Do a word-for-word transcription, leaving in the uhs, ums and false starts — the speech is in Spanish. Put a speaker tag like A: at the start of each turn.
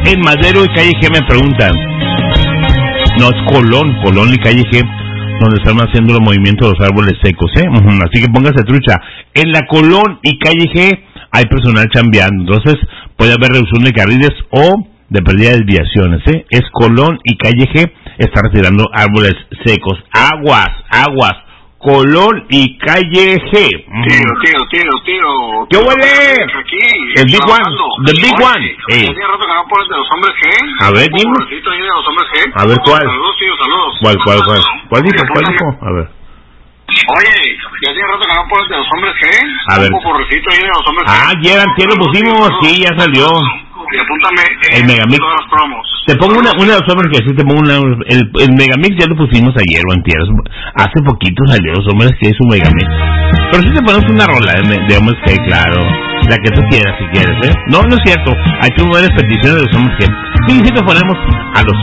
A: en Madero y Calle G, me preguntan. No, es Colón, Colón y Calle G, donde están haciendo los movimientos de los árboles secos, ¿eh? Uh-huh. Así que póngase trucha. En la Colón y Calle G hay personal chambeando, entonces puede haber reducción de carriles o de pérdida de desviaciones, ¿eh? Es Colón y Calle G, está retirando árboles secos. Aguas, aguas. Colón y Calle G.
B: Tío, tío, tío, tío.
A: ¿Qué huele?
B: Aquí.
A: El Big One. The Big One.
B: Hace rato que no pones de los hombres G.
A: A ver, dime.
B: De los hombres G.
A: A ver, ¿cuál?
B: Saludos, tío, saludos.
A: ¿Cuál, cuál, cuál? ¿Cuál dijo? ¿Cuál dijo? A ver.
B: Oye, ya hace rato que no pones de los hombres G.
A: A ver.
B: Un poporrecito ahí de los hombres G.
A: Ah, ayer, antier lo pusimos. Sí, ya salió.
B: Y apúntame
A: el Megamix.
B: Todas las promos.
A: Te pongo una, una de los hombres que sí, te pongo una, el, el Megamix ya lo pusimos ayer o antier. Hace poquito salió los hombres que es un Megamix. Pero sí te ponemos una rola de, de hombres que, claro, la que tú quieras si quieres, ¿eh? No, no es cierto. Hay que varias peticiones de los hombres que. Sí, sí te ponemos a los